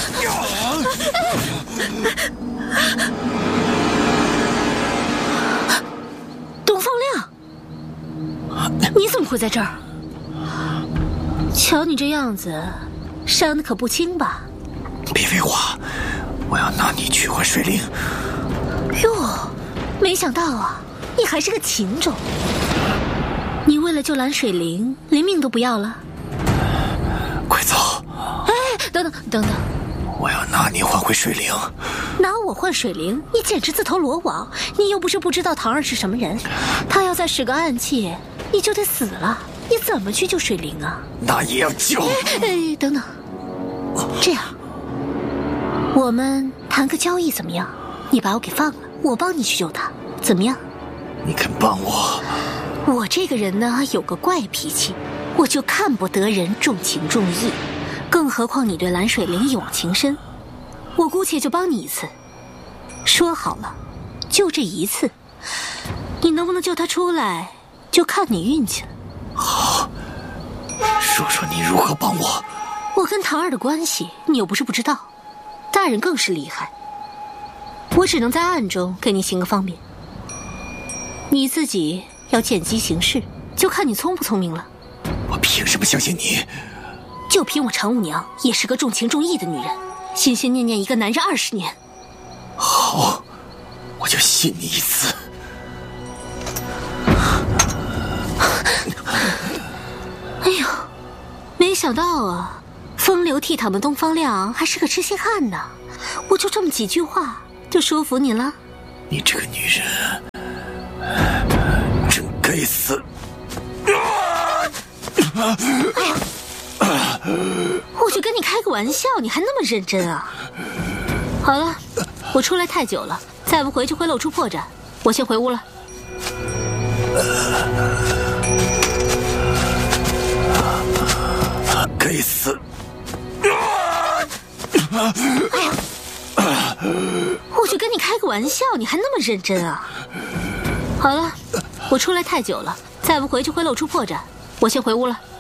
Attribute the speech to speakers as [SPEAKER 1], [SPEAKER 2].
[SPEAKER 1] 东方亮，你怎么会在这儿？瞧你这样子，伤得可不轻吧？
[SPEAKER 2] 别废话，我要拿你去换水灵。
[SPEAKER 1] 哟，没想到啊，你还是个禽种。你为了救蓝水灵，连命都不要了？
[SPEAKER 2] 快走！
[SPEAKER 1] 哎，等等，
[SPEAKER 2] 我要拿你换回水灵。
[SPEAKER 1] 拿我换水灵？你简直自投罗网！你又不是不知道唐儿是什么人，他要再使个暗器，你就得死了。你怎么去救水灵啊？
[SPEAKER 2] 那也要救！
[SPEAKER 1] 哎，等等，这样，我们谈个交易怎么样？你把我给放了，我帮你去救他，怎么样？
[SPEAKER 2] 你肯帮我？
[SPEAKER 1] 我这个人呢，有个怪脾气，我就看不得人重情重义，更何况你对蓝水灵一往情深，我姑且就帮你一次。说好了，就这一次，你能不能救他出来，就看你运气了。
[SPEAKER 2] 好，说说你如何帮我。
[SPEAKER 1] 我跟唐儿的关系，你又不是不知道，大人更是厉害，我只能在暗中给你行个方便，你自己要见机行事，就看你聪不聪明了。
[SPEAKER 2] 我凭什么相信你？
[SPEAKER 1] 就凭我常五娘也是个重情重义的女人，心心念念一个男人20年。
[SPEAKER 2] 好，我就信你一次。
[SPEAKER 1] 哎呦，没想到啊，风流倜傥的东方亮还是个痴心汉呢。我就这么几句话就说服你了？
[SPEAKER 2] 你这个女人真该死！
[SPEAKER 1] 哎呀，我就跟你开个玩笑，你还那么认真啊？好了，我出来太久了，再不回去会露出破绽。我先回屋了。
[SPEAKER 2] 该死！
[SPEAKER 1] 哎呀，我就跟你开个玩笑，你还那么认真啊？好了，我出来太久了，再不回去会露出破绽。我先回屋了。